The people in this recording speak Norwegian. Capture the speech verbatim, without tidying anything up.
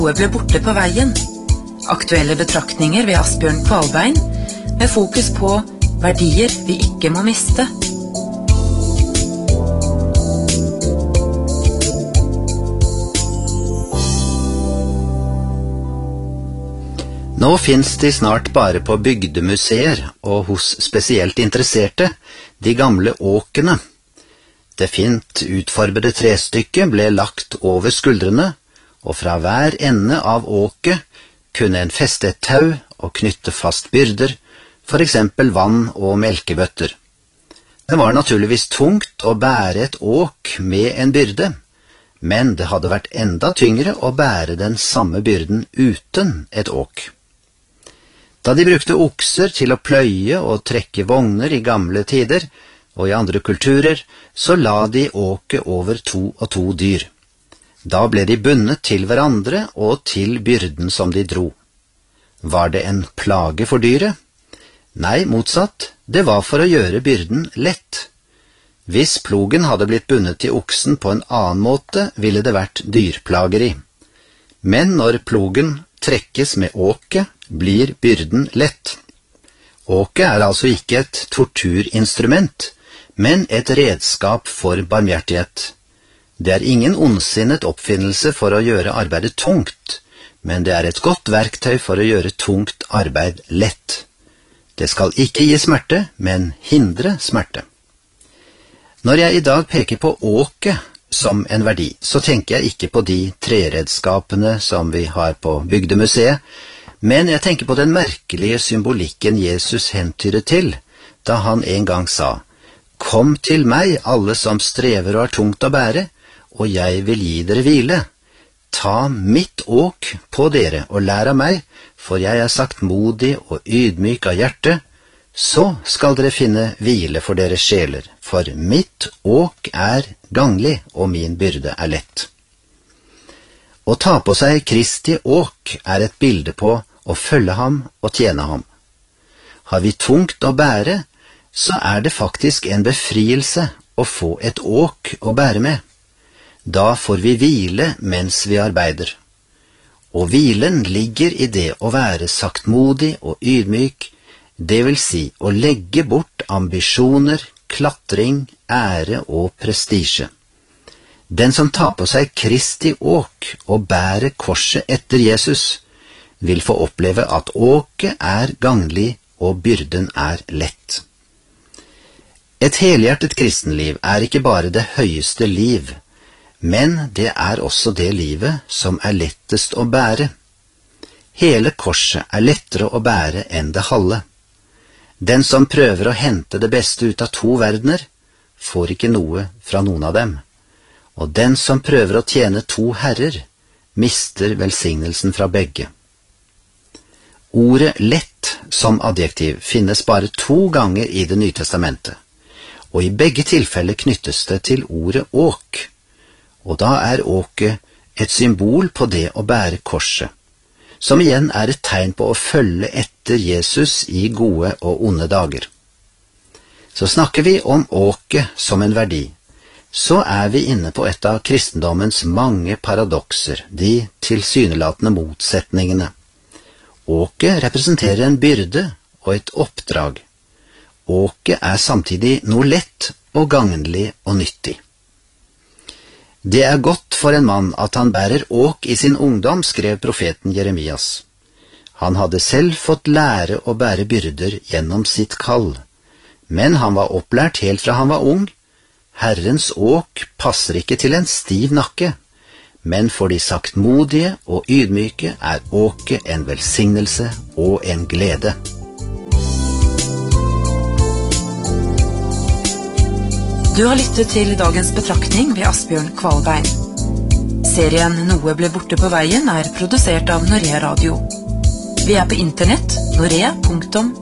Noe ble borte på veien. Aktuelle betraktninger ved Asbjørn Kvalbein, med fokus på verdier vi ikke må miste. Nå finnes de snart bare på bygdemuseer og hos spesielt interesserte, de gamle åkene. Det fint utformede trestykket ble lagt over skuldrene, og fra hver ende av åket kunne en feste et tau og knytte fast byrder, for eksempel vann og melkebøtter. Det var naturligvis tungt å bære et åk med en byrde, men det hadde vært enda tyngre å bære den samme byrden uten et åk. Da de brukte okser til å pløye og trekke vogner i gamle tider, og i andre kulturer, så la de åket over to og to dyr. Da ble de bundet til hverandre og til byrden som de dro. Var det en plage for dyret? Nei, motsatt, det var for å gjøre byrden lett. Hvis plogen hadde blitt bundet til oksen på en annen måte, ville det vært dyrplageri. Men når plogen trekkes med åket, blir byrden lett. Åket er altså ikke et torturinstrument, men et redskap for barmhjertighet. Det er ingen ondsinnet oppfinnelse for å gjøre arbeidet tungt, men det er et godt verktøy for å gjøre tungt arbeid lett. Det skal ikke gi smerte, men hindre smerte. Når jeg i dag peker på åket som en verdi, så tenker jeg ikke på de treredskapene som vi har på bygdemuseet, men jeg tenker på den merkelige symbolikken Jesus hentydet til, da han en gang sa: «Kom til meg, alle som strever og har tungt å bære, og jeg vil gi dere hvile. Ta mitt åk på dere og lær av meg, for jeg er saktmodig og ydmyk av hjerte, så skal dere finne hvile for deres sjeler, for mitt åk er ganglig, og min byrde er lett.» Å ta på seg Kristi åk er et bilde på å følge ham og tjene ham. Har vi tungt å bære, så er det faktisk en befrielse å få et åk å bære med. Da får vi hvile mens vi arbeider. Og hvilen ligger i det å være saktmodig og ydmyk, det vil si å legge bort ambisjoner, klatring, ære og prestisje. Den som tar på seg Kristi åk og bærer korset etter Jesus, vil få oppleve at åket er ganglig og byrden er lett. Et helhjertet kristenliv er ikke bare det høyeste liv, men det er også det livet som er lettest å bære. Hele korset er lettere å bære enn det halve. Den som prøver å hente det beste ut av to verdener, får ikke noe fra noen av dem. Og den som prøver å tjene to herrer, mister velsignelsen fra begge. Ordet lett som adjektiv finnes bare to ganger i Det nye testamentet, og i begge tilfeller knyttes det til ordet åk, og da er åket et symbol på det å bære korset, som igjen er et tegn på å følge etter Jesus i gode og onde dager. Så snakker vi om åket som en verdi, så er vi inne på et av kristendommens mange paradokser, de tilsynelatende motsetningene. Åket representerer en byrde og et oppdrag. Åket er samtidig noe lett og gagnlig og nyttig. Det er godt for en mann at han bærer åk i sin ungdom, skrev profeten Jeremias. Han hadde selv fått lære å bære byrder gjennom sitt kall, men han var opplært helt fra han var ung. Herrens åk passer ikke til en stiv nakke, men for de saktmodige og ydmyke er åket en velsignelse og en glede. Du har lyttet til dagens betraktning ved Asbjørn Kvalbein. Serien Noe ble borte på veien er produsert av Norea Radio. Vi er på internett, norea punktum